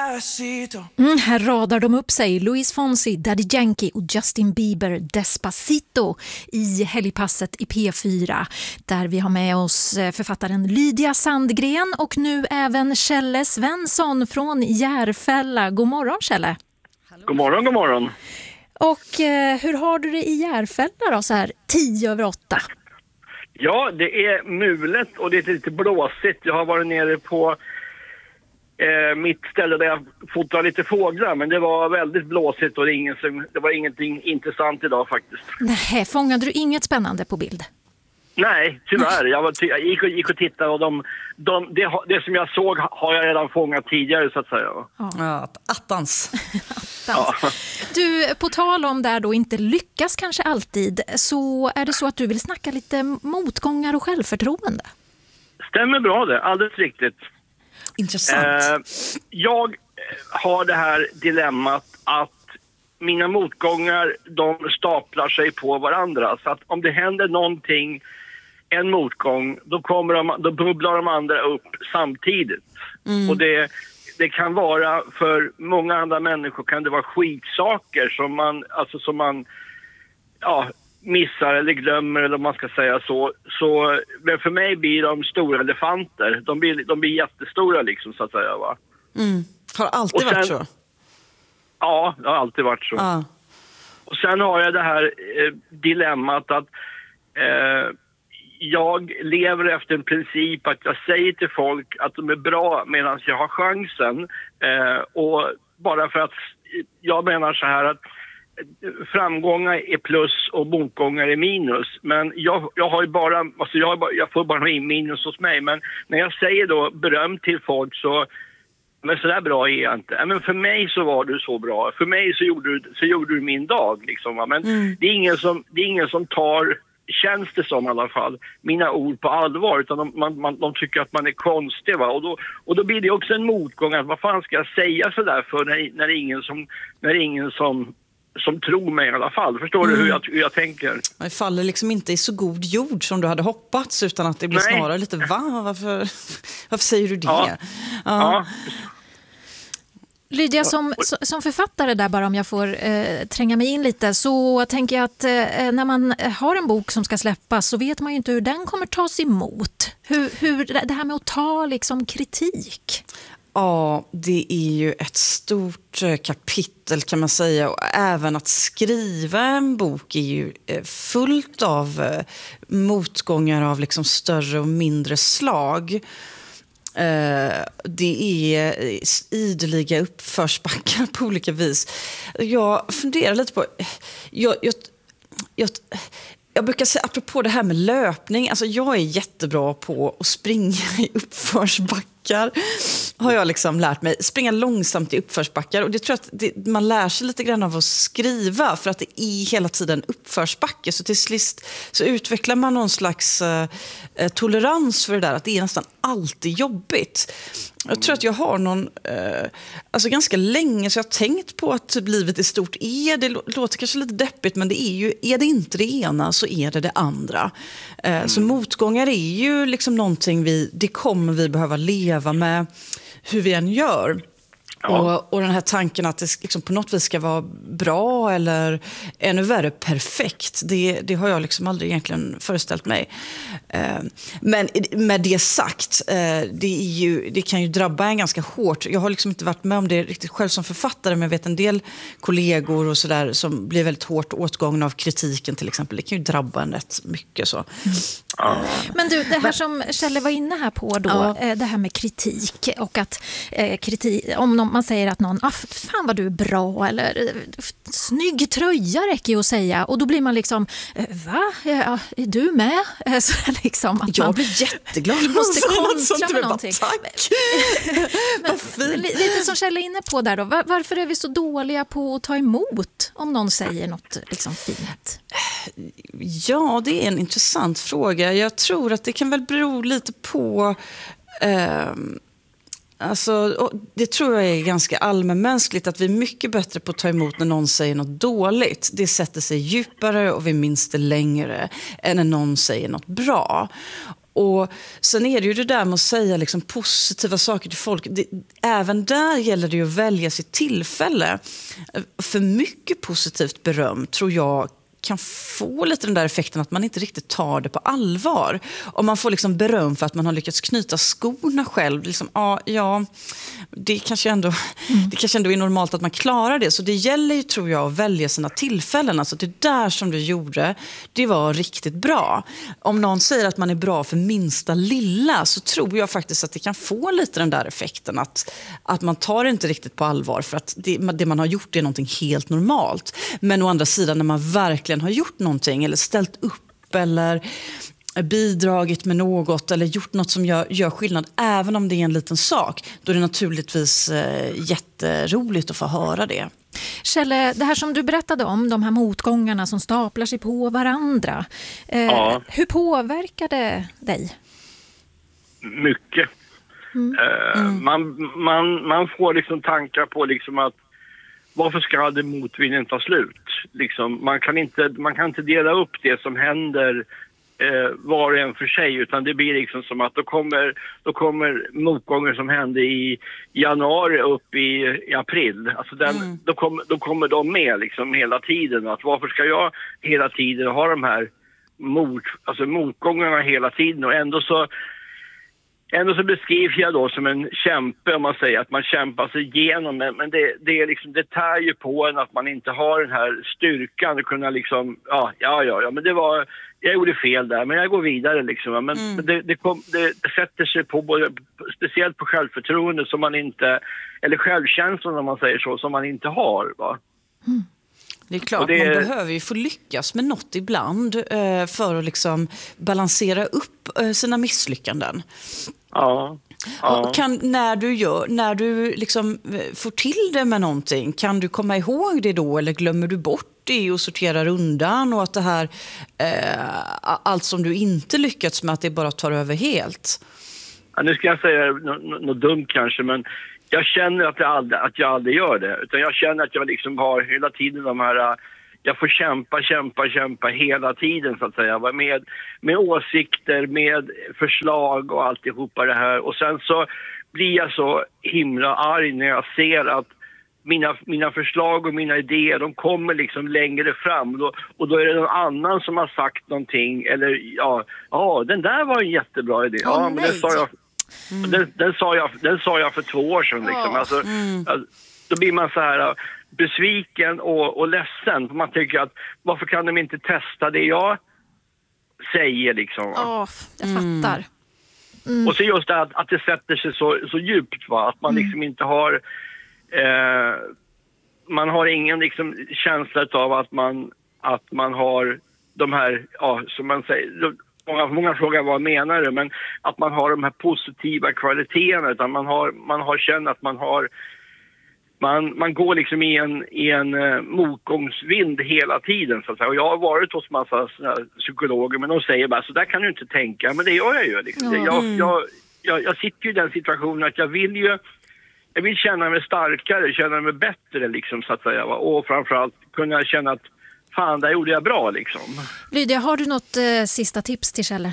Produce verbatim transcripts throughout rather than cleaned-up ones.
Despacito. Mm, här radar de upp sig. Luis Fonsi, Daddy Yankee och Justin Bieber, Despacito i helgpasset i P fyra. Där vi har med oss författaren Lydia Sandgren och nu även Kjelle Svensson från Järfälla. God morgon, Kjelle. God morgon, god morgon. Och eh, hur har du det i Järfälla då, så här tio över åtta? Ja, det är mulet och det är lite blåsigt. Jag har varit nere på eh, mitt ställe där jag fotar lite fåglar, men det var väldigt blåsigt och det, ingen, det var ingenting intressant idag faktiskt. Nej, fångade du inget spännande på bild? Nej, tyvärr. Jag, var, jag gick, och, gick och tittade och de, de, det, det som jag såg har jag redan fångat tidigare så att säga. Ja, ja attans. Ja. Du, på tal om där då inte lyckas kanske alltid, så är det så att du vill snacka lite motgångar och självförtroende? Stämmer bra det, alldeles riktigt. Intressant. Eh, jag har det här dilemmat att mina motgångar, de staplar sig på varandra. Så att om det händer någonting, en motgång, då, kommer de, då bubblar de andra upp samtidigt. Mm. Och det, det kan vara, för många andra människor kan det vara skitsaker som man, alltså som man ja, missar eller glömmer, eller om man ska säga så. så. Men för mig blir de stora elefanter. De blir, de blir jättestora liksom, så att säga, va? Mm. Har alltid sen, varit så? Ja, det har alltid varit så. Ah. Och sen har jag det här eh, dilemmat att eh, jag lever efter en princip att jag säger till folk att de är bra medan jag har chansen. Eh, och bara för att jag menar så här att framgångar är plus och motgångar är minus. Men jag, jag har ju bara, alltså jag, jag får bara in minus hos mig. Men när jag säger då beröm till folk så, men så där bra är jag inte. Men för mig så var du så bra. För mig så gjorde du, så gjorde du min dag. Liksom, va? Men mm. det, är ingen som, det är ingen som tar, känns det som i alla fall, mina ord på allvar. Utan de, man, man, de tycker att man är konstig. Va? Och, då, och då blir det också en motgång. Att vad fan ska jag säga så där för när, när det är ingen som... När det är ingen som som tror mig i alla fall. Förstår mm. du hur jag, hur jag tänker? Det faller liksom inte i så god jord som du hade hoppats, utan att det blir Nej. snarare lite va? Varför, varför säger du det? Ja. Ja. Lydia, som, som författare där, bara om jag får eh, tränga mig in lite, så tänker jag att eh, när man har en bok som ska släppas så vet man ju inte hur den kommer tas emot. Hur, hur det här med att ta liksom kritik. Ja, det är ju ett stort kapitel kan man säga, och även att skriva en bok är ju fullt av motgångar av liksom större och mindre slag. Det är ideliga uppförsbackar på olika vis. Jag funderar lite på... Jag, jag, jag, jag brukar säga, apropå det här med löpning, alltså jag är jättebra på att springa i uppförsbackar. Har jag liksom lärt mig. Springa långsamt i uppförsbackar. Och det tror jag att det, man lär sig lite grann av att skriva. För att det är hela tiden uppförsbacke. Så till sist så utvecklar man någon slags eh, tolerans för det där. Att det är nästan alltid jobbigt. Jag tror att jag har någon... Eh, alltså ganska länge så jag har tänkt på att livet är stort. Är det låter kanske lite deppigt, men det är ju... Är det inte det ena så är det det andra. Eh, mm. Så motgångar är ju liksom någonting vi... Det kommer vi behöva leva med hur vi än gör. Ja. Och, och den här tanken att det liksom på något vis ska vara bra eller ännu värre perfekt, det, det har jag liksom aldrig egentligen föreställt mig. Eh, men med det sagt, eh, det, är ju, det kan ju drabba en ganska hårt. Jag har liksom inte varit med om det riktigt själv som författare, men jag vet en del kollegor och sådär som blir väldigt hårt åtgångna av kritiken till exempel. Det kan ju drabba en rätt mycket så. Mm. Ja. Men du, det här som Kjelle var inne här på då, ja. det här med kritik och att eh, kritik, om någon, man säger att någon, ah, fan vad du är bra, eller snygg tröja räcker ju att säga, och då blir man liksom, va? Ja, är du med? Så liksom att jag man blir jätteglad man måste kontra med någonting. Tack! Men, lite som Kjelle är inne på där då, var, varför är vi så dåliga på att ta emot om någon säger något liksom fint? Ja, det är en intressant fråga. Jag tror att det kan väl bero lite på... Eh, alltså, det tror jag är ganska allmänmänskligt, att vi är mycket bättre på att ta emot när någon säger något dåligt. Det sätter sig djupare och vi minns det längre än när någon säger något bra. Och sen är det ju det där med att säga liksom positiva saker till folk. Det, även där gäller det ju att välja sitt tillfälle. För mycket positivt beröm tror jag kan få lite den där effekten att man inte riktigt tar det på allvar. Om man får liksom beröm för att man har lyckats knyta skorna själv. Liksom, ja, ja, det kanske ändå, mm. det kanske ändå är normalt att man klarar det. Så det gäller ju, tror jag, att välja sina tillfällen. Alltså det där som du gjorde, det var riktigt bra. Om någon säger att man är bra för minsta lilla, så tror jag faktiskt att det kan få lite den där effekten. Att, att man tar det inte riktigt på allvar för att det, det man har gjort är någonting helt normalt. Men å andra sidan, när man verkligen har gjort någonting eller ställt upp eller bidragit med något eller gjort något som gör, gör skillnad, även om det är en liten sak, då är det naturligtvis eh, jätteroligt att få höra det. Kjelle, det här som du berättade om, de här motgångarna som staplar sig på varandra, eh, ja. hur påverkar det dig? Mycket. Mm. Eh, mm. Man, man, man får liksom tankar på liksom att varför ska det motvinden ta slut? Liksom, man, kan inte, man kan inte dela upp det som händer eh, var och en för sig, utan det blir liksom som att då kommer, då kommer motgången som hände i januari upp i, i april. Alltså den, mm. då, kom, då kommer de med liksom hela tiden. Att varför ska jag hela tiden ha de här mot, alltså motgångarna hela tiden? Och ändå så Ändå så beskrivs jag då som en kämpe, om man säger att man kämpar sig igenom, men det, det, är liksom, det tär ju på en att man inte har den här styrkan att kunna liksom, ja, ja, ja, ja men det var, jag gjorde fel där, men jag går vidare liksom, men, mm. men det, det, kom, det, det sätter sig på både, speciellt på självförtroende som man inte, eller självkänslan om man säger så, som man inte har, va? Mm. Det är klart, det... man behöver ju få lyckas med något ibland eh, för att liksom balansera upp eh, sina misslyckanden. Ja. ja. Och kan, när du, gör, när du liksom får till det med någonting, kan du komma ihåg det då eller glömmer du bort det och sorterar undan och att det här, eh, allt som du inte lyckats med, att det bara tar över helt? Ja, nu ska jag säga något, något dumt kanske, men jag känner att jag, aldrig, att jag aldrig gör det. Utan jag känner att jag liksom har hela tiden de här... Jag får kämpa, kämpa, kämpa hela tiden så att säga. Med, med åsikter, med förslag och alltihopa det här. Och sen så blir jag så himla arg när jag ser att mina, mina förslag och mina idéer, de kommer liksom längre fram. Och då, och då är det någon annan som har sagt någonting. Eller ja, ja den där var en jättebra idé. Ja, oh, men det sa jag... Mm. Den, den, sa jag, den sa jag för två år sedan. Liksom. Oh, alltså, mm. Då blir man så här besviken och, och ledsen. För man tycker att varför kan de inte testa det jag säger? Liksom, oh, jag fattar. Mm. Och så just det att, att det sätter sig så, så djupt. Va? Att man mm. liksom inte har... Eh, man har ingen liksom, känsla av att man, att man har de här... Ja, som man säger... Många, många frågar vad menar du, men att man har de här positiva kvaliteterna, utan man har, man har känt att man har man, man går liksom i en, i en uh, motgångsvind hela tiden så att säga. Och jag har varit hos massa psykologer, men de säger bara så där kan du inte tänka, men det gör jag ju liksom. mm. jag, jag, jag, jag sitter ju i den situationen att jag vill ju jag vill känna mig starkare, känna mig bättre liksom så att säga, och framförallt kunna känna att fan, där gjorde jag bra liksom. Lydia, har du något eh, sista tips till Kjelle?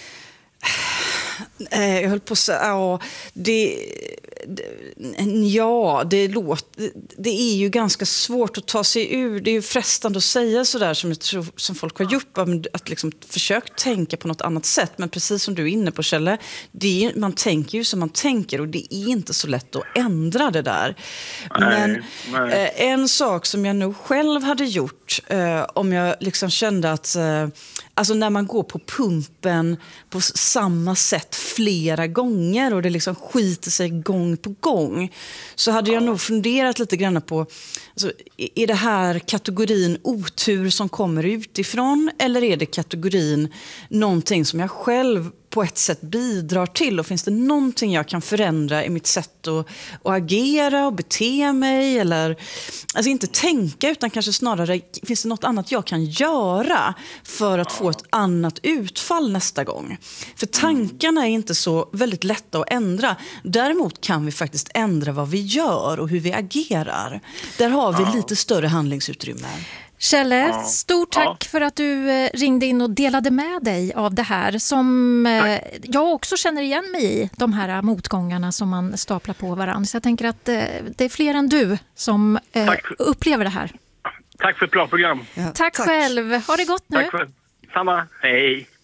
Eh, jag höll på att säga, ja, det, det, ja, det låter, det är ju ganska svårt att ta sig ur. Det är ju frestande att säga sådär som, jag tror, som folk har gjort, att liksom försöka tänka på något annat sätt. Men precis som du är inne på, Kjelle, det är, man tänker ju som man tänker och det är inte så lätt att ändra det där. Men nej, nej. Eh, en sak som jag nog själv hade gjort eh, om jag liksom kände att eh, alltså när man går på pumpen på samma sätt flera gånger och det liksom skiter sig gång på gång, så hade jag nog funderat lite grann på, alltså, är det här kategorin otur som kommer utifrån eller är det kategorin någonting som jag själv på ett sätt bidrar till, och finns det någonting jag kan förändra i mitt sätt att, att agera och bete mig, eller alltså inte tänka utan kanske snarare finns det något annat jag kan göra för att få ett annat utfall nästa gång. För tankarna är inte så väldigt lätta att ändra. Däremot kan vi faktiskt ändra vad vi gör och hur vi agerar. Där har vi lite större handlingsutrymme. Kjelle, Ja. stort tack Ja. för att du eh, ringde in och delade med dig av det här som eh, jag också känner igen mig i, de här motgångarna som man staplar på varandra. Så jag tänker att eh, det är fler än du som eh, Tack. upplever det här. Tack för ett bra program. Ja, Tack, själv, ha det gott nu. Tack för samma. Hej.